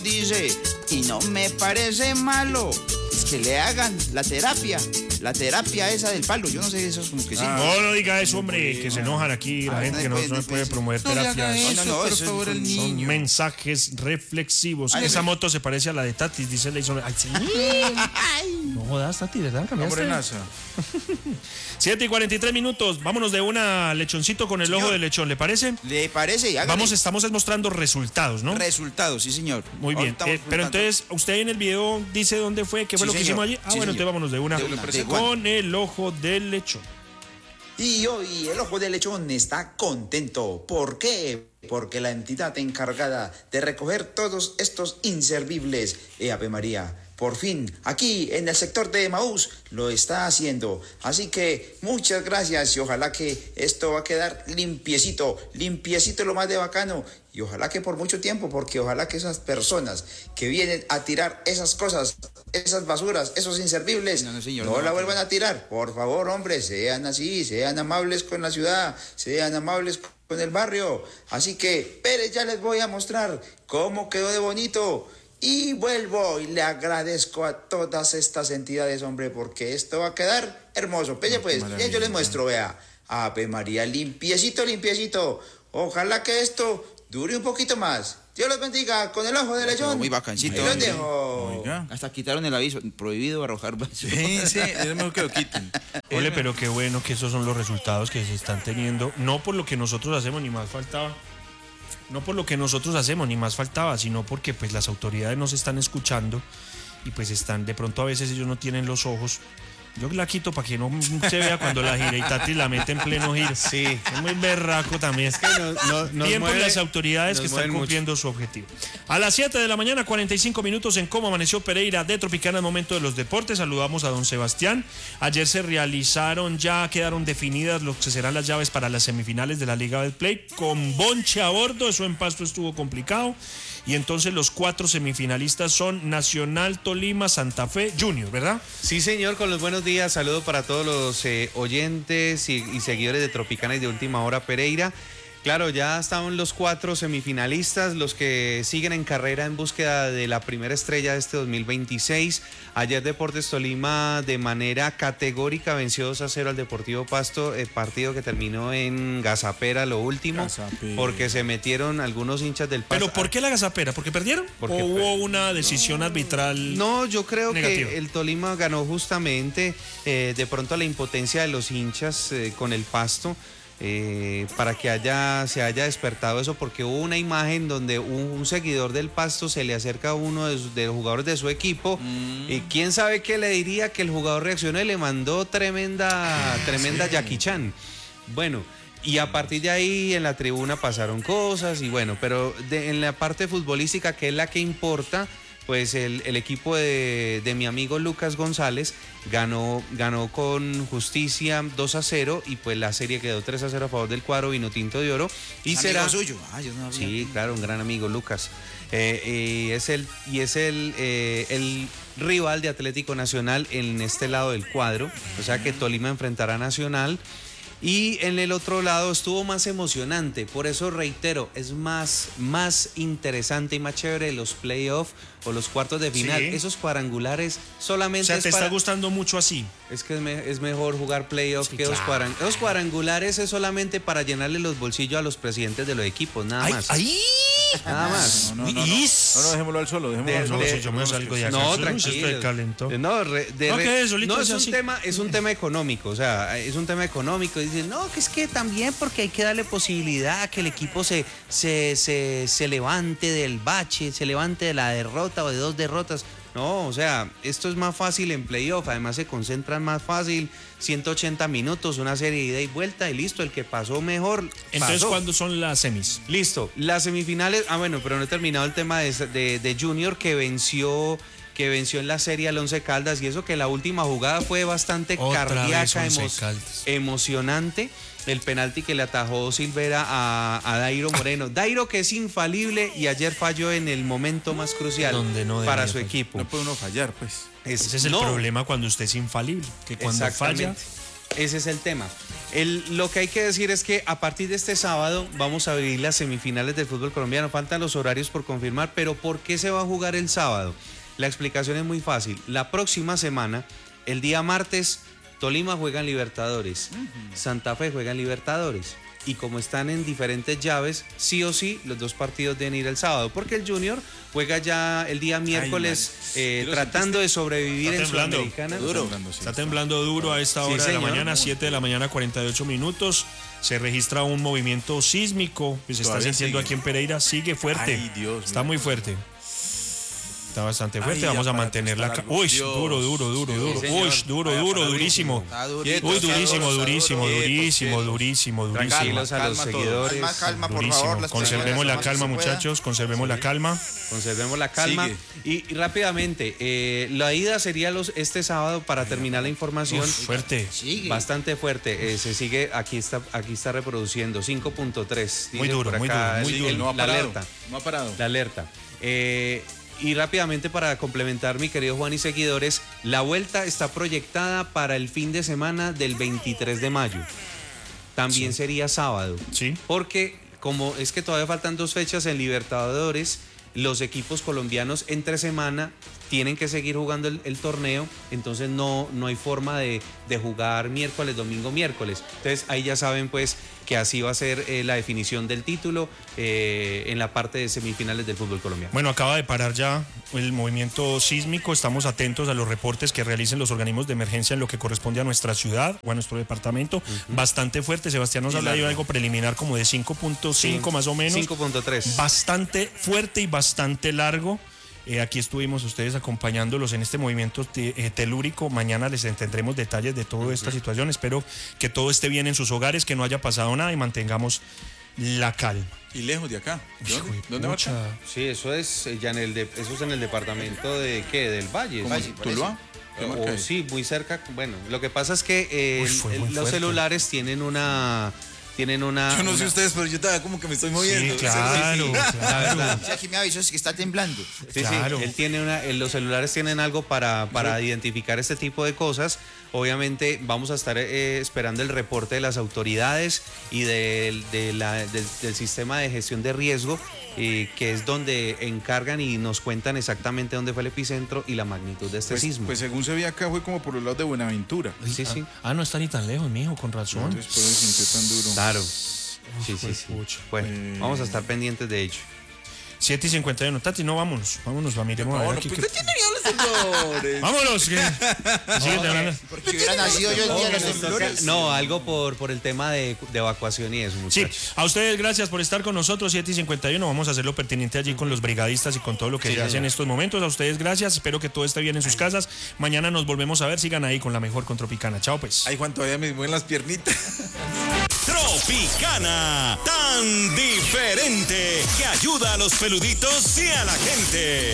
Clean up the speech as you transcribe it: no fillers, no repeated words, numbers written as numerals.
dice, y no me parece malo, es que le hagan la terapia esa del palo. Yo no sé, eso es como que sí. No diga eso, hombre, que se enojan aquí la gente, que no puede promover terapias. No, por favor, el niño. Son mensajes reflexivos. Esa moto se parece a la de Tatis, dice Leison. Ay, sí. No jodas, Tati, ¿verdad? ¿Cambiaste? 7:43. Vámonos de una, Lechoncito, con el ojo de lechón, ¿le parece? ¿Le parece? Estamos mostrando resultados, ¿no? Resultados, sí, señor. Muy bien. Pero entonces, usted en el video dice dónde fue, qué fue lo que hicimos allí. Bueno, entonces vámonos de una con el ojo del lechón. Y hoy el ojo del lechón está contento. ¿Por qué? Porque la entidad encargada de recoger todos estos inservibles, Ave María, por fin, aquí en el sector de Emaús, lo está haciendo. Así que muchas gracias y ojalá que esto va a quedar limpiecito lo más de bacano. Y ojalá que por mucho tiempo, porque ojalá que esas personas que vienen a tirar esas cosas, esas basuras, esos inservibles, no la vuelvan a tirar. Por favor, hombre, sean así, sean amables con la ciudad, sean amables con el barrio. Así que, Pérez, ya les voy a mostrar cómo quedó de bonito. Y vuelvo y le agradezco a todas estas entidades, hombre, porque esto va a quedar hermoso. Pelle, pues, ya yo les muestro, vea. Ave María, limpiecito. Ojalá que esto dure un poquito más. Dios los bendiga con el ojo de lechón. Muy bacancito. Y los dejo. Oiga. Hasta quitaron el aviso, prohibido arrojar basura. Sí, es mejor que lo quiten. Ole, pero qué bueno que esos son los resultados que se están teniendo. No por lo que nosotros hacemos, ni más faltaba. Sino porque pues las autoridades nos están escuchando y pues están, de pronto a veces ellos no tienen los ojos. Yo la quito para que no se vea cuando la gira y Tati la mete en pleno giro. Sí. Es muy berraco también. Es que bien por las autoridades que están cumpliendo su objetivo. A las 7:45 a.m, en Cómo Amaneció Pereira de Tropicana, el momento de los deportes. Saludamos a don Sebastián. Ayer quedaron definidas lo que serán las llaves para las semifinales de la Liga del Play. Con bonche a bordo, eso en Pasto estuvo complicado. Y entonces los 4 semifinalistas son Nacional, Tolima, Santa Fe, Junior, ¿verdad? Sí, señor, con los buenos días. Saludo para todos los oyentes y seguidores de Tropicana y de Última Hora Pereira. Claro, ya estaban los 4 semifinalistas, los que siguen en carrera en búsqueda de la primera estrella de este 2026. Ayer Deportes Tolima de manera categórica venció 2-0 al Deportivo Pasto, el partido que terminó en Gazapera, lo último, porque se metieron algunos hinchas del Pasto. ¿Pero por qué la Gazapera? ¿Porque perdieron? ¿O hubo una decisión arbitral? No, yo creo negativa. Que el Tolima ganó justamente de pronto la impotencia de los hinchas con el Pasto. Para que se haya despertado eso, porque hubo una imagen donde un seguidor del Pasto se le acerca a uno de los jugadores de su equipo y quién sabe qué le diría, que el jugador reaccionó y le mandó tremenda Jackie Chan. Bueno, y a partir de ahí en la tribuna pasaron cosas y bueno, pero en la parte futbolística, que es la que importa, pues el equipo de mi amigo Lucas González ganó con justicia 2-0 y pues la serie quedó 3-0 a favor del cuadro Vinotinto de Oro. Y será suyo. Yo no había... Sí, claro, un gran amigo Lucas. Es el rival de Atlético Nacional en este lado del cuadro, o sea que Tolima enfrentará a Nacional. Y en el otro lado estuvo más emocionante, por eso reitero, es más interesante y más chévere los playoffs o los cuartos de final. Sí. Esos cuadrangulares solamente está gustando mucho así. Es que es mejor jugar playoffs que claro. Los cuadrangulares es solamente para llenarle los bolsillos a los presidentes de los equipos, nada más. Nada más. No, dejémoslo al solo, Si yo me salgo de acá. No, tranquilo. Es un tema económico, o sea, es un tema económico. Dicen, no, que es que también porque hay que darle posibilidad a que el equipo se levante del bache, se levante de la derrota o de 2 derrotas. No, o sea, esto es más fácil en playoff, además se concentran más fácil, 180 minutos, una serie de ida y vuelta y listo, el que pasó mejor. Entonces, ¿cuándo son las semis? Listo, las semifinales, pero no he terminado el tema de Junior que venció en la serie al Once Caldas y eso que la última jugada fue bastante cardíaca, emocionante. El penalti que le atajó Silvera a Dairo Moreno. Dairo que es infalible y ayer falló en el momento más crucial para su equipo. No puede uno fallar, pues. Ese es el problema cuando usted es infalible, que cuando falla Ese es el tema. Lo que hay que decir es que a partir de este sábado vamos a vivir las semifinales del fútbol colombiano. Faltan los horarios por confirmar, pero ¿por qué se va a jugar el sábado? La explicación es muy fácil. La próxima semana, el día martes, Tolima juega en Libertadores, Santa Fe juega en Libertadores. Y como están en diferentes llaves, sí o sí, los dos partidos deben ir el sábado, porque el Junior juega ya el día miércoles tratando de sobrevivir en Sudamericana. Está temblando duro a esta hora de la mañana, 7 de la mañana, 48 minutos. Se registra un movimiento sísmico que se está sintiendo aquí en Pereira. Sigue fuerte. Ay, Dios, está muy fuerte. Está bastante fuerte, vamos a mantener la... Uy, duro. Sí, Uy, duro, durísimo. Uy, durísimo. Tranquilos a los seguidores. Calma, por Durísimo. favor. Conservemos la calma, muchachos, conservemos la calma. Conservemos la calma. Y rápidamente, la ida sería este sábado para terminar la información. Fuerte. Bastante fuerte. Se sigue, aquí está reproduciendo 5.3. Muy duro. La alerta. No ha parado. La alerta. Y rápidamente para complementar, mi querido Juan y seguidores, la vuelta está proyectada para el fin de semana del 23 de mayo. También sería sábado. Sí. Porque como es que todavía faltan 2 fechas en Libertadores, los equipos colombianos entre semana tienen que seguir jugando el torneo, entonces no hay forma de jugar miércoles, domingo, miércoles. Entonces ahí ya saben pues que así va a ser la definición del título en la parte de semifinales del fútbol colombiano. Bueno, acaba de parar ya el movimiento sísmico. Estamos atentos a los reportes que realicen los organismos de emergencia en lo que corresponde a nuestra ciudad o a nuestro departamento. Bastante fuerte. Sebastián nos habla de algo preliminar como de 5.5 más o menos. 5.3. Bastante fuerte y bastante largo. Aquí estuvimos ustedes acompañándolos en este movimiento telúrico. Mañana les tendremos detalles de toda esta situación. Espero que todo esté bien en sus hogares, que no haya pasado nada y mantengamos la calma. Y lejos de acá. ¿Dónde va acá? Sí, eso es ya eso es en el departamento de ¿qué? Del Valle. ¿Tuluá? Sí, muy cerca. Bueno, lo que pasa es que los celulares tienen una... Yo no sé ustedes, pero yo todavía como que me estoy moviendo. Sí, claro. Sí, aquí me avisó, es que está temblando. Sí, él tiene los celulares tienen algo para identificar este tipo de cosas. Obviamente vamos a estar esperando el reporte de las autoridades y del sistema de gestión de riesgo, que es donde encargan y nos cuentan exactamente dónde fue el epicentro y la magnitud de este sismo. Pues según se ve acá fue como por los lados de Buenaventura. Sí. No está ni tan lejos, mijo, con razón. Entonces por eso sintió tan duro. Claro. Sí. Bueno, vamos a estar pendientes de ello. 7:51. Tati, no, vámonos, miremos a ver aquí. Pues ¿quién tenía los temblores? ¡Vámonos! Porque hubiera nacido yo el día de los temblores. No, algo por el tema de evacuación y eso, Sí, muchachos. a ustedes gracias por estar con nosotros, 7:51. Vamos a hacer lo pertinente allí con los brigadistas y con todo lo que se hace en estos momentos. A ustedes gracias, espero que todo esté bien en sus casas. Mañana nos volvemos a ver, sigan ahí con la mejor con Tropicana. Chao pues. Ay, Juan, todavía me mueven las piernitas. Tropicana, tan diferente que ayuda a los peluditos y a la gente.